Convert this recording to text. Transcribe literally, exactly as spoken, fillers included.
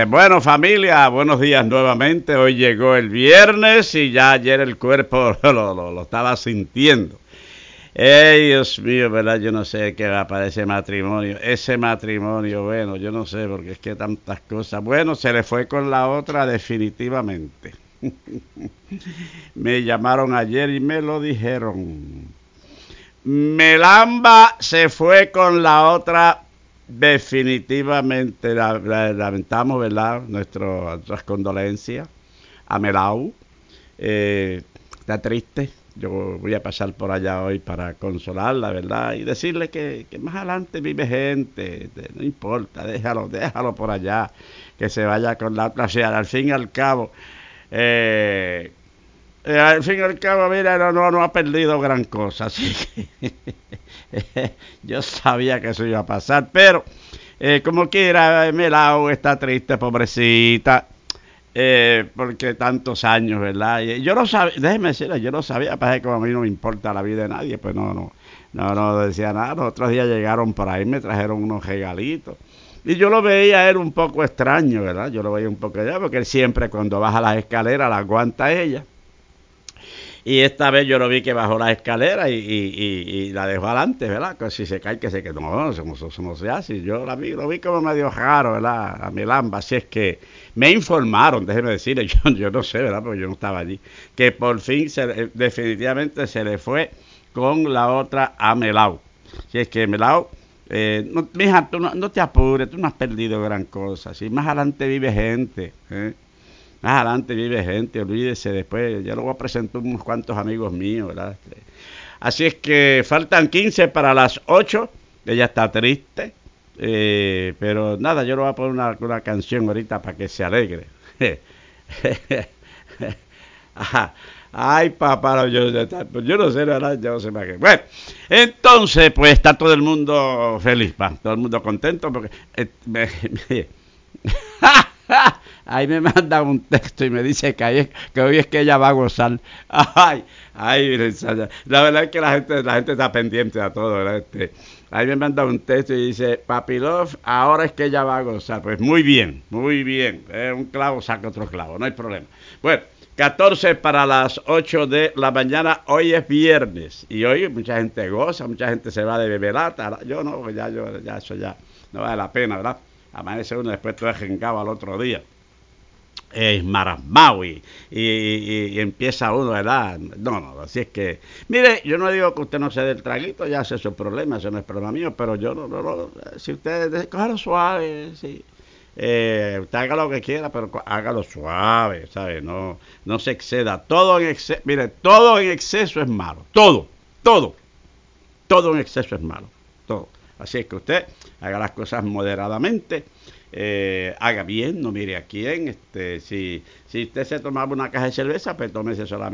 Bueno, familia, buenos días nuevamente. Hoy llegó el viernes y ya ayer el cuerpo lo, lo, lo estaba sintiendo. Ey, Dios mío, ¿verdad? Yo no sé qué va para ese matrimonio. Ese matrimonio, bueno, yo no sé, porque es que tantas cosas. Bueno, se le fue con la otra definitivamente. Me llamaron ayer y me lo dijeron. Melamba se fue con la otra definitivamente. La, la, lamentamos, ¿verdad? Nuestro, nuestras condolencias a Melau. Eh, está triste. Yo voy a pasar por allá hoy para consolarla, ¿verdad? Y decirle que, que más adelante vive gente. No importa, déjalo, déjalo por allá. Que se vaya con la otra. O sea, al fin y al cabo. Eh, eh, al fin y al cabo, mira, no, no, no ha perdido gran cosa. Así que yo sabía que eso iba a pasar, pero eh, como quiera, Melao está triste, pobrecita, eh, porque tantos años, ¿verdad? Y yo no sabía, déjeme decirle, yo no sabía, para que a mí no me importa la vida de nadie, pues no, no, no, no decía nada. Los otros días llegaron por ahí, me trajeron unos regalitos. Y yo lo veía, era un poco extraño, ¿verdad? Yo lo veía un poco allá, porque él siempre cuando baja las escaleras la aguanta ella. Y esta vez yo lo vi que bajó la escalera y, y, y, y la dejó adelante, ¿verdad? Que si se cae, que se quede. No, no, eso, eso no se hace. Yo la vi, lo vi como medio raro, ¿verdad? A Melamba. Así es que me informaron, déjeme decirle, yo, yo no sé, ¿verdad? Porque yo no estaba allí. Que por fin, se, definitivamente se le fue con la otra a Melau. Así es que Melau, eh, no, mija, tú no, no te apures, tú no has perdido gran cosa. Si más adelante vive gente, ¿eh? Más adelante vive gente, olvídese después. Ya lo voy a presentar unos cuantos amigos míos, ¿verdad? Así es que faltan quince para las ocho. Ella está triste. Eh, pero nada, yo le voy a poner una, una canción ahorita para que se alegre. Ajá. Ay, papá, yo, yo no sé, ¿verdad? Yo no sé más qué. Bueno, entonces, pues está todo el mundo feliz, va, todo el mundo contento porque eh, me, me, ahí me manda un texto y me dice que, ahí, que hoy es que ella va a gozar. Ay, ay, la verdad es que la gente, la gente está pendiente a todo, ¿verdad? Este, ahí me manda un texto y dice, Papi Love, ahora es que ella va a gozar. Pues muy bien, muy bien. Eh, un clavo saca otro clavo, no hay problema. Bueno, catorce para las ocho de la mañana. Hoy es viernes y hoy mucha gente goza, mucha gente se va de beberata. Yo no, ya, yo, ya eso ya no vale la pena, ¿verdad? Amanece uno después todo arrancado al otro día. Es marasmado y, y, y, y empieza uno, ¿verdad? No, no, así es que, mire, yo no digo que usted no se dé el traguito, ya hace su problema, eso no es problema mío, pero yo no, no, no, si usted, cójalo suave, sí. Eh, usted haga lo que quiera, pero hágalo suave, ¿sabe? No, no se exceda. Todo en exceso, mire, todo en exceso es malo. Todo, todo, todo en exceso es malo. Todo. Así es que usted haga las cosas moderadamente. Eh, haga bien, no mire a quién. Este, si, si usted se tomaba una caja de cerveza, pues tómese solamente